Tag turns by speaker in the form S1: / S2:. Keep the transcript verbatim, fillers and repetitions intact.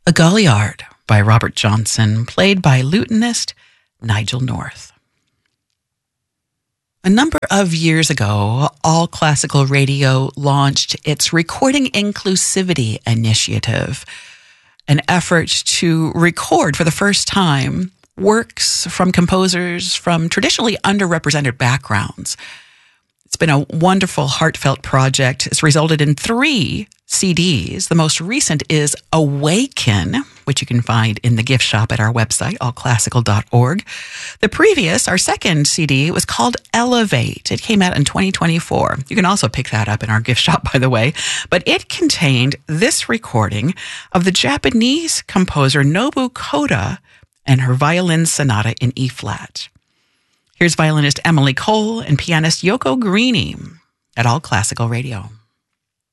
S1: A Galliard by Robert Johnson, played by lutenist Nigel North. A number of years ago, All Classical Radio launched its Recording Inclusivity Initiative, an effort to record for the first time works from composers from traditionally underrepresented backgrounds. It's been a wonderful, heartfelt project. It's resulted in three C Ds. The most recent is Awaken, which you can find in the gift shop at our website, all classical dot org. The previous, our second C D, was called Elevate. It came out in twenty twenty-four. You can also pick that up in our gift shop, by the way. But it contained this recording of the Japanese composer Nobu Koda and her violin sonata in E-flat. Here's violinist Emily Cole and pianist Yoko Greeny at All Classical Radio.